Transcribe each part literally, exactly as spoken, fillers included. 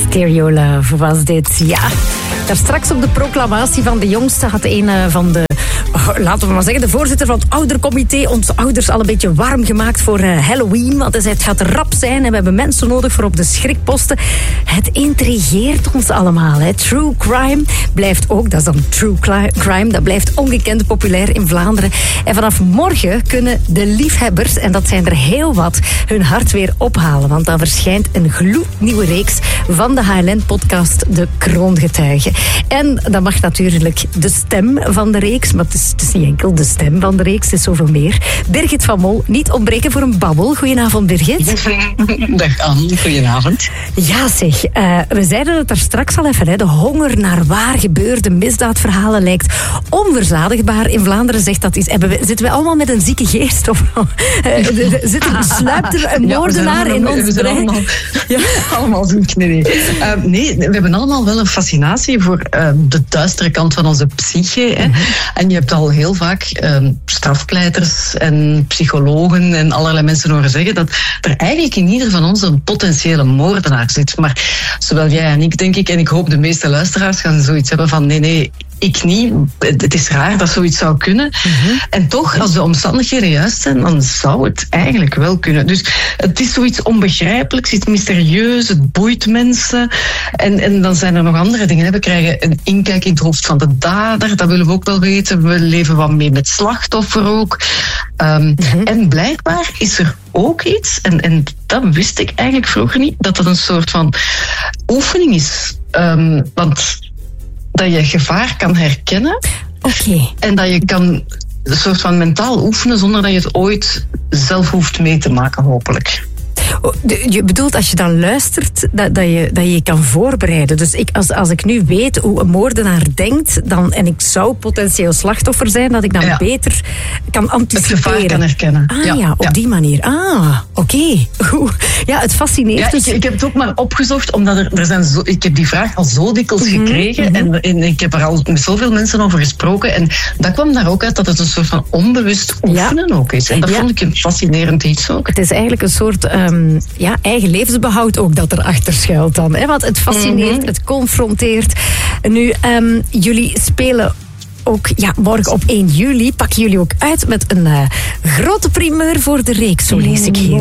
Stereo Love was dit, ja. Daar straks op de proclamatie van de jongste had een van de, laten we maar zeggen, de voorzitter van het oudercomité onze ouders al een beetje warm gemaakt voor Halloween. Want hij zei, het gaat rap zijn en we hebben mensen nodig voor op de schrikposten. Het intrigeert ons allemaal. Hè. True crime blijft ook, dat is dan true crime, dat blijft ongekend populair in Vlaanderen. En vanaf morgen kunnen de liefhebbers, en dat zijn er heel wat, hun hart weer ophalen. Want dan verschijnt een gloednieuwe reeks van de H L N-podcast De Kroongetuigen. En dat mag natuurlijk de stem van de reeks, maar het is, het is niet enkel de stem van de reeks, het is zoveel meer. Birgit van Mol, niet ontbreken voor een babbel. Goedenavond, Birgit. Dag Anne, goedenavond. Ja zeg, uh, we zeiden het daar straks al even, hè. De honger naar waar gebeurde misdaadverhalen lijkt onverzadigbaar. In Vlaanderen zegt dat iets. We, zitten we allemaal met een zieke geest? Of uh, zit er, sluipt er een moordenaar ja, in ons brein? Allemaal, ja. allemaal zoek. Nee, nee. Uh, nee, we hebben allemaal wel een fascinatie voor uh, de duistere kant van onze psyche. Hè. Mm-hmm. En je hebt al heel vaak uh, strafpleiters en psychologen en allerlei mensen horen zeggen dat er eigenlijk in ieder van ons een potentiële moordenaar zit. Maar zowel jij en ik, denk ik, en ik hoop de meeste luisteraars gaan zoiets hebben van nee, nee, ik niet. Het is raar dat zoiets zou kunnen. Mm-hmm. En toch, als de omstandigheden juist zijn, dan zou het eigenlijk wel kunnen. Dus het is zoiets onbegrijpelijks, iets mysterieus, het boeit mensen. En, en dan zijn er nog andere dingen. We krijgen een inkijk in het hoofd van de dader, dat willen we ook wel weten. We leven wat mee met slachtoffer ook. Um, mm-hmm. En blijkbaar is er ook iets, en, en dat wist ik eigenlijk vroeger niet, dat dat een soort van oefening is. Um, want dat je gevaar kan herkennen. Okay. En dat je kan een soort van mentaal oefenen zonder dat je het ooit zelf hoeft mee te maken, hopelijk. Je bedoelt als je dan luistert dat, dat, je, dat je je kan voorbereiden. Dus ik, als, als ik nu weet hoe een moordenaar denkt dan, en ik zou potentieel slachtoffer zijn, dat ik dan ja. beter kan anticiperen. Het gevaar kan herkennen. Ah ja, ja op ja. die manier. Ah, oké. Okay. Ja, het fascineert. Ja, dus... ik, ik heb het ook maar opgezocht, omdat er, er zijn zo, ik heb die vraag al zo dikwijls mm-hmm. gekregen mm-hmm. en, en ik heb er al met zoveel mensen over gesproken en dat kwam daar ook uit dat het een soort van onbewust oefenen ja. ook is. En dat ja. vond ik een fascinerend iets ook. Het is eigenlijk een soort um, ja, eigen levensbehoud ook dat erachter schuilt dan. Hè? Want het fascineert, mm-hmm. het confronteert. Nu, um, jullie spelen ook, ja, morgen op één juli pakken jullie ook uit met een uh, grote primeur voor de reeks, zo lees ik hier.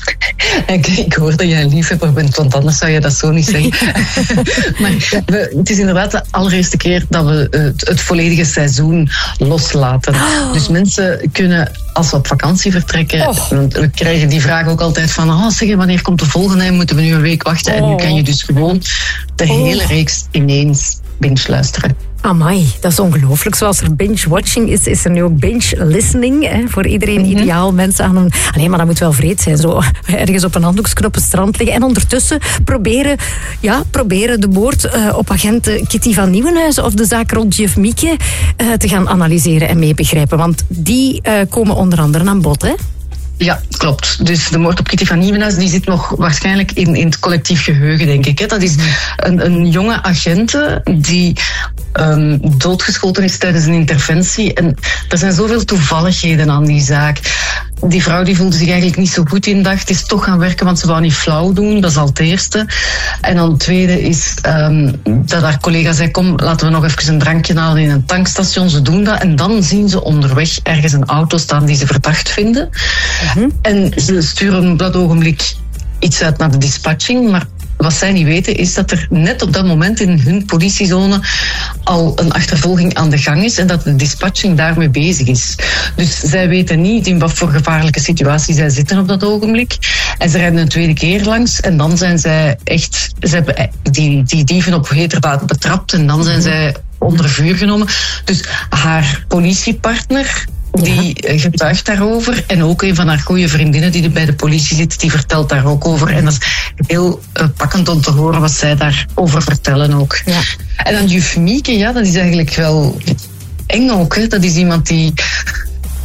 Ik, ik hoor dat jij een liefhebber bent, want anders zou je dat zo niet zeggen. Maar we, het is inderdaad de allereerste keer dat we uh, het, het volledige seizoen loslaten. Oh. Dus mensen kunnen, als we op vakantie vertrekken, oh. we krijgen die vraag ook altijd van, oh, zeg, wanneer komt de volgende? Moeten we nu een week wachten? Oh. En nu kan je dus gewoon de oh. hele reeks ineens binge luisteren. Amai, dat is ongelooflijk. Zoals er binge-watching is, is er nu ook binge-listening. Hè, voor iedereen mm-hmm. ideaal. Mensen aan een... Alleen maar dat moet wel vreed zijn. Zo ergens op een handdoeksknop op het strand liggen. En ondertussen proberen, ja, proberen de moord uh, op agent Kitty van Nieuwenhuizen of de zaak rond Juf Mieke uh, te gaan analyseren en meebegrijpen. Want die uh, komen onder andere aan bod, hè? Ja, klopt. Dus de moord op Kitty van Nieuwenhuizen die zit nog waarschijnlijk in, in het collectief geheugen, denk ik. Hè. Dat is een, een jonge agente die um, doodgeschoten is tijdens een interventie. En er zijn zoveel toevalligheden aan die zaak. Die vrouw die voelde zich eigenlijk niet zo goed in dag. Is toch gaan werken, want ze wou niet flauw doen. Dat is al het eerste. En dan het tweede is um, dat haar collega zei, kom, laten we nog even een drankje halen in een tankstation. Ze doen dat. En dan zien ze onderweg ergens een auto staan die ze verdacht vinden. Mm-hmm. En ze sturen op dat ogenblik iets uit naar de dispatching. Maar wat zij niet weten is dat er net op dat moment in hun politiezone al een achtervolging aan de gang is en dat de dispatching daarmee bezig is. Dus zij weten niet in wat voor gevaarlijke situatie zij zitten op dat ogenblik. En ze rijden een tweede keer langs en dan zijn zij echt, ze hebben die, die dieven op heterdaad betrapt en dan zijn zij onder vuur genomen. Dus haar politiepartner die ja. getuigt daarover. En ook een van haar goede vriendinnen die bij de politie zit, die vertelt daar ook over. En dat is heel uh, pakkend om te horen wat zij daarover vertellen ook. Ja. En dan Juf Mieke, ja, dat is eigenlijk wel eng ook. Hè. Dat is iemand die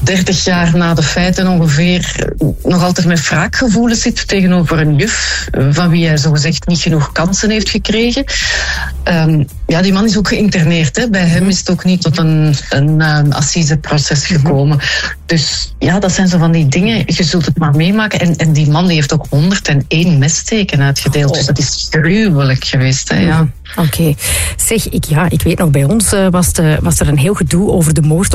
dertig jaar na de feiten ongeveer nog altijd met wraakgevoelens zit tegenover een juf van wie hij zogezegd niet genoeg kansen heeft gekregen. Um, ja, die man is ook geïnterneerd. Hè. Bij hem is het ook niet tot een, een, een assiseproces gekomen. Dus ja, dat zijn zo van die dingen. Je zult het maar meemaken. En, en die man die heeft ook honderdéén messteken uitgedeeld. Oh. Dus dat is gruwelijk geweest. Hè, ja. Oké. Okay. Zeg, ik, ja, ik weet nog, bij ons uh, was, de, was er een heel gedoe over de moord